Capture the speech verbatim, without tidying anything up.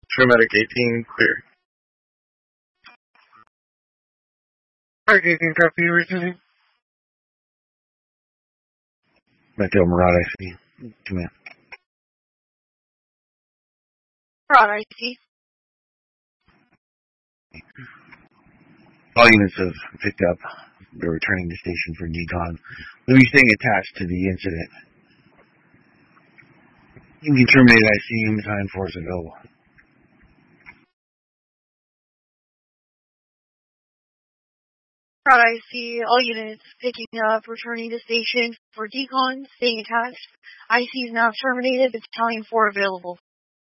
Paramedic eighteen, clear. Alright, eighteen, copy, receiving. Metro Murad, I see. Come in. Murad, I see. All units have picked up. They're returning to station for decon. They'll be staying attached to the incident. You can terminate I C U time force available. Murad, I see. All units picking up, returning to station for decon, staying attached. I C is now terminated. Battalion four available.